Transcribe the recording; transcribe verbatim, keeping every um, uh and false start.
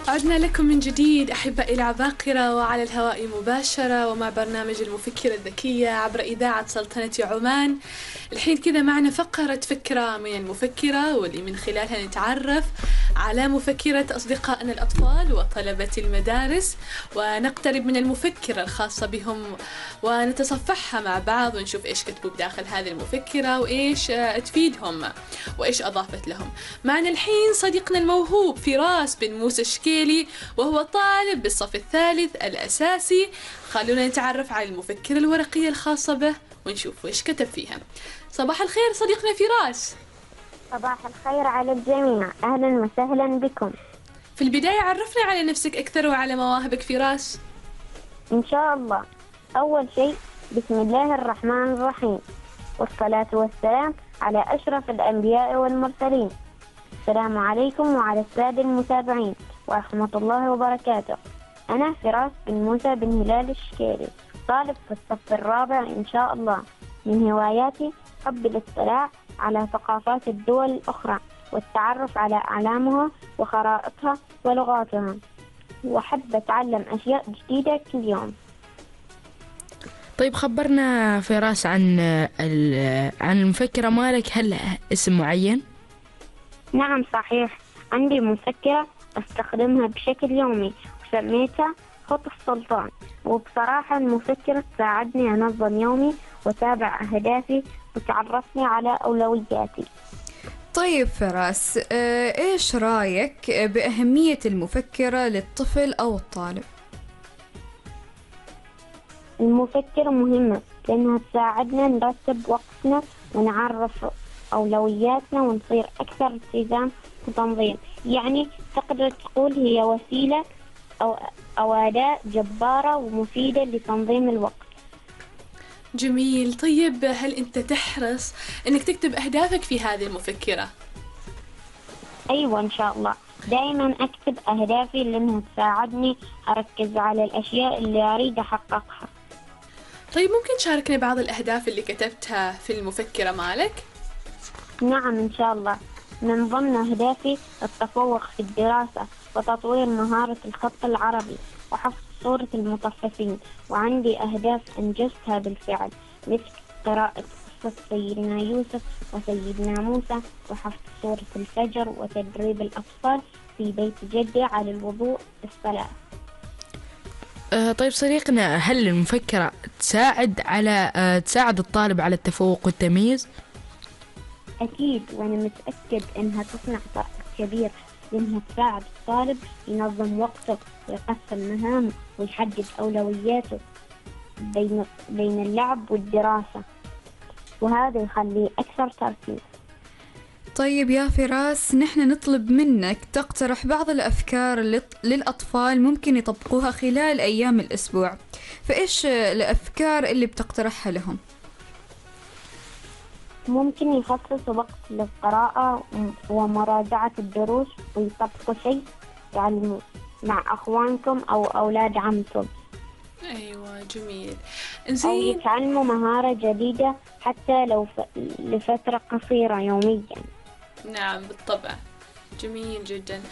عدنا لكم من جديد أحبائي العباقرة وعلى الهواء مباشرة ومع برنامج المفكرة الذكية عبر إذاعة سلطنة عمان. الحين كذا معنا فقرة فكرة من المفكرة واللي من خلالها نتعرف على مفكرة أصدقائنا الأطفال وطلبة المدارس ونقترب من المفكرة الخاصة بهم ونتصفحها مع بعض ونشوف إيش كتبوا بداخل هذه المفكرة وإيش تفيدهم وإيش أضافت لهم. معنا الحين صديقنا الموهوب فراس بن موسى الشكيلي وهو طالب بالصف الثالث الأساسي. خلونا نتعرف على المفكرة الورقية الخاصة به ونشوف إيش كتب فيها. صباح الخير صديقنا فراس. صباح الخير على الجميع، أهلا وسهلا بكم. في البداية عرفنا على نفسك أكثر وعلى مواهبك فراس. إن شاء الله. أول شيء بسم الله الرحمن الرحيم، والصلاة والسلام على أشرف الأنبياء والمرسلين. السلام عليكم وعلى السادة المتابعين ورحمة الله وبركاته. أنا فراس بن موسى بن هلال الشكيلي، طالب في الصف الرابع إن شاء الله. من هواياتي حب الاطلاع على ثقافات الدول الأخرى والتعرف على أعلامها وخرائطها ولغاتها، وحب أتعلم أشياء جديدة كل يوم. طيب خبرنا فراس عن عن المفكرة مالك، هل اسم معين؟ نعم صحيح، عندي مفكرة أستخدمها بشكل يومي وسميتها خط السلطان، وبصراحة المفكرة تساعدني أنظم يومي وتابع أهدافي وتعرفني على أولوياتي. طيب فراس، إيش رأيك بأهمية المفكرة للطفل أو الطالب؟ المفكرة مهمة لأنها تساعدنا نرتب وقتنا ونعرف أولوياتنا ونصير أكثر التزام وتنظيم. يعني تقدر تقول هي وسيلة أو أو أداة جبارة ومفيدة لتنظيم الوقت. جميل. طيب هل أنت تحرص أنك تكتب أهدافك في هذه المفكرة؟ أيوة إن شاء الله، دائما أكتب أهدافي لأنها تساعدني أركز على الأشياء اللي أريد أحققها. طيب ممكن تشاركني بعض الأهداف اللي كتبتها في المفكرة مالك؟ نعم إن شاء الله. من ضمن أهدافي التفوق في الدراسة وتطوير مهارة الخط العربي وحفظ صورة المطففين، وعندي أهداف أنجزتها بالفعل مثل قراءة قصة سيدنا يوسف وسيدنا موسى وحفظ سورة الفجر وتدريب الأطفال في بيت جدي على الوضوء الصلاة. أه طيب صديقنا، هل المفكرة تساعد على أه تساعد الطالب على التفوق والتمييز؟ أكيد، وأنا متأكد أنها تصنع فرق كبير، لأنها تساعد الطالب ينظم وقته ويقسم مهامه ويحدد أولوياته بين بين اللعب والدراسة، وهذا يخليه أكثر تركيز. طيب يا فراس، نحن نطلب منك تقترح بعض الأفكار للأطفال ممكن يطبقوها خلال أيام الأسبوع، فإيش الأفكار اللي بتقترحها لهم؟ ممكن يخصصوا وقت للقراءة ومراجعة الدروس ويطبقوا شيء يعلموه مع أخوانكم أو أولاد عمكم. أيوة جميل. إنزين. أو يتعلموا مهارة جديدة حتى لو ف... لفترة قصيرة يوميا. نعم بالطبع، جميل جدا.